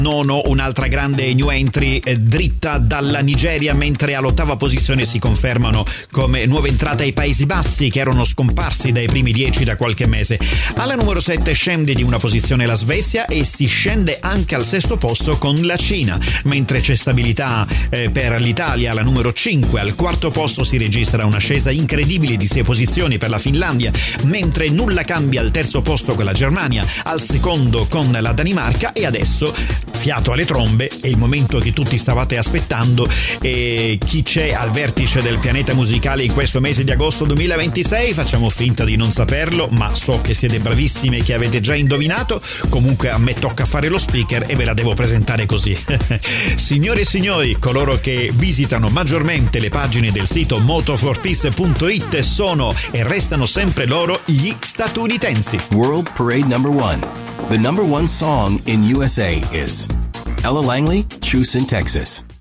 Nono, un'altra grande new entry dritta dalla Nigeria, mentre all'8ª posizione si confermano come nuova entrata i Paesi Bassi, che erano scomparsi dai primi 10 da qualche mese. Alla numero 7 scende di una posizione la Svezia e si scende anche al 6º posto con la Cina, mentre c'è stabilità per l'Italia alla numero 5. Al 4º posto si registra un'ascesa incredibile di 6 posizioni per la Finlandia, mentre nulla cambia al 3º posto con la Germania, al 2º con la Danimarca e adesso fiato alle trombe, è il momento che tutti stavate aspettando, e chi c'è al vertice del pianeta musicale in questo mese di agosto 2026? Facciamo finta di non saperlo, ma so che siete bravissimi e che avete già indovinato. Comunque a me tocca fare lo speaker e ve la devo presentare così. Signore e signori, coloro che visitano maggiormente le pagine del sito moto4peace.it sono e restano sempre loro gli statunitensi. World Parade number 1. The number 1 song in USA is Ella Langley, Truce in Texas.